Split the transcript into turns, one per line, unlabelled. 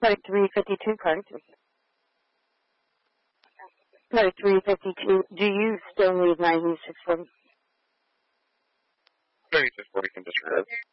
Code 352, correct? Code 352. Do you still need 9640?
9640 can disregard.